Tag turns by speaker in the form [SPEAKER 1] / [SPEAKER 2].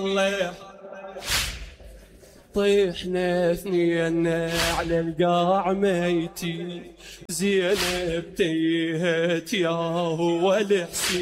[SPEAKER 1] طيحنا اثنين على القاع ميتين، زينب تيهت يا هو الحسين.